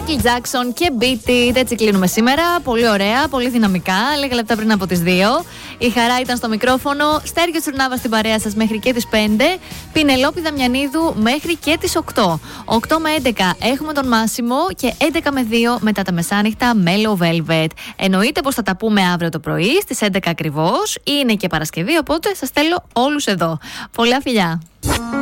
Michael Jackson και Beat It. Έτσι κλείνουμε σήμερα. Πολύ ωραία, πολύ δυναμικά. Λίγα λεπτά πριν από τις 2. Η Χαρά ήταν στο μικρόφωνο. Στέργιο Τσουρνάβα στην παρέα σας μέχρι και τις 5. Πινελόπη Δαμιανίδου μέχρι και τις 8. 8 με 11 έχουμε τον Μάσιμο και 11 με 2 μετά τα μεσάνυχτα Mellow Velvet. Εννοείται πως θα τα πούμε αύριο το πρωί στις 11 ακριβώς. Είναι και Παρασκευή, οπότε σας θέλω όλους εδώ. Πολλά φιλιά.